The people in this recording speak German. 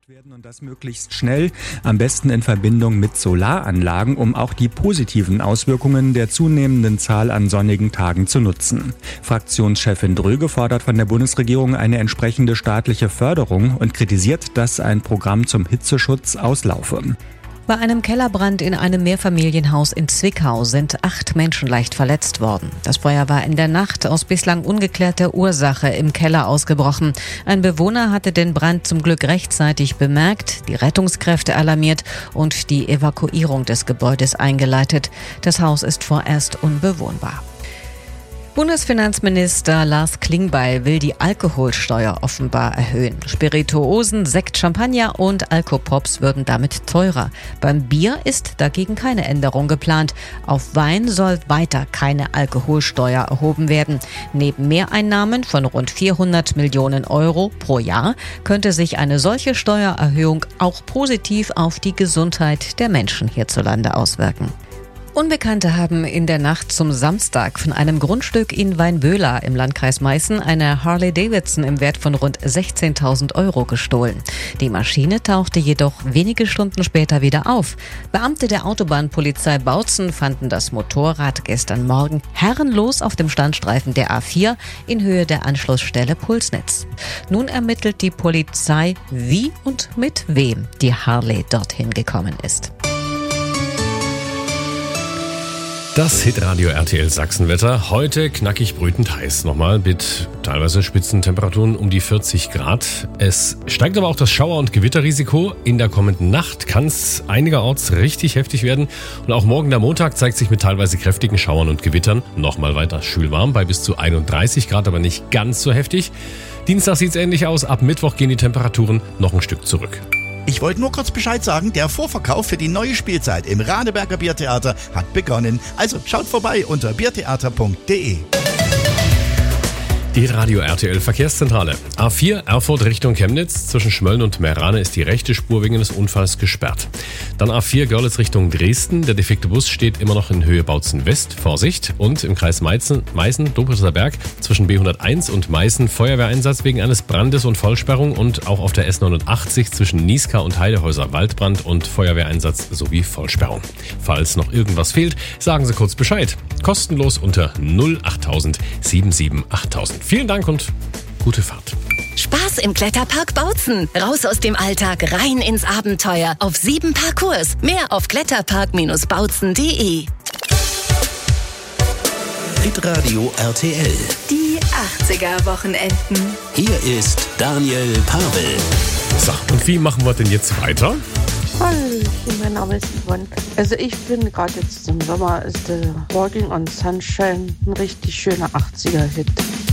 werden und das möglichst schnell, am besten in Verbindung mit Solaranlagen, um auch die positiven Auswirkungen der zunehmenden Zahl an sonnigen Tagen zu nutzen. Fraktionschefin Dröge fordert von der Bundesregierung eine entsprechende staatliche Förderung und kritisiert, dass ein Programm zum Hitzeschutz auslaufe. Bei einem Kellerbrand in einem Mehrfamilienhaus in Zwickau sind 8 Menschen leicht verletzt worden. Das Feuer war in der Nacht aus bislang ungeklärter Ursache im Keller ausgebrochen. Ein Bewohner hatte den Brand zum Glück rechtzeitig bemerkt, die Rettungskräfte alarmiert und die Evakuierung des Gebäudes eingeleitet. Das Haus ist vorerst unbewohnbar. Bundesfinanzminister Lars Klingbeil will die Alkoholsteuer offenbar erhöhen. Spirituosen, Sekt, Champagner und Alkopops würden damit teurer. Beim Bier ist dagegen keine Änderung geplant. Auf Wein soll weiter keine Alkoholsteuer erhoben werden. Neben Mehreinnahmen von rund 400 Millionen Euro pro Jahr könnte sich eine solche Steuererhöhung auch positiv auf die Gesundheit der Menschen hierzulande auswirken. Unbekannte haben in der Nacht zum Samstag von einem Grundstück in Weinböhler im Landkreis Meißen eine Harley-Davidson im Wert von rund 16.000 Euro gestohlen. Die Maschine tauchte jedoch wenige Stunden später wieder auf. Beamte der Autobahnpolizei Bautzen fanden das Motorrad gestern Morgen herrenlos auf dem Standstreifen der A4 in Höhe der Anschlussstelle Pulsnitz. Nun ermittelt die Polizei, wie und mit wem die Harley dorthin gekommen ist. Das Hitradio RTL Sachsenwetter. Heute knackig brütend heiß. Nochmal mit teilweise Spitzentemperaturen um die 40 Grad. Es steigt aber auch das Schauer- und Gewitterrisiko. In der kommenden Nacht kann es einigerorts richtig heftig werden. Und auch morgen der Montag zeigt sich mit teilweise kräftigen Schauern und Gewittern nochmal weiter schwülwarm bei bis zu 31 Grad, aber nicht ganz so heftig. Dienstag sieht es ähnlich aus. Ab Mittwoch gehen die Temperaturen noch ein Stück zurück. Ich wollte nur kurz Bescheid sagen, der Vorverkauf für die neue Spielzeit im Radeberger Biertheater hat begonnen. Also schaut vorbei unter biertheater.de. Die Radio RTL Verkehrszentrale. A4 Erfurt Richtung Chemnitz. Zwischen Schmölln und Meerane ist die rechte Spur wegen des Unfalls gesperrt. Dann A4 Görlitz Richtung Dresden. Der defekte Bus steht immer noch in Höhe Bautzen West. Vorsicht. Und im Kreis Meißen, Dobritzer Berg zwischen B101 und Meißen Feuerwehreinsatz wegen eines Brandes und Vollsperrung. Und auch auf der S89 zwischen Niska und Heidehäuser Waldbrand und Feuerwehreinsatz sowie Vollsperrung. Falls noch irgendwas fehlt, sagen Sie kurz Bescheid. Kostenlos unter 08000 77 8000. Vielen Dank und gute Fahrt. Spaß im Kletterpark Bautzen. Raus aus dem Alltag, rein ins Abenteuer. Auf 7 Parcours. Mehr auf kletterpark-bautzen.de. Hitradio RTL. Die 80er-Wochenenden. Hier ist Daniel Pavel. So, und wie machen wir denn jetzt weiter? Hallo, mein Name ist Yvonne. Also ich finde gerade jetzt im Sommer ist der Walking on Sunshine ein richtig schöner 80er-Hit.